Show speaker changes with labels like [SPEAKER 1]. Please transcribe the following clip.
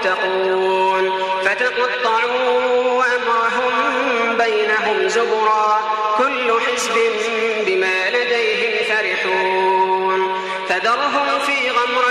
[SPEAKER 1] يتقون فتقطعوا أمرهم بينهم زبرا كل حزب بما لديهم فرحون فذرهم في غمرة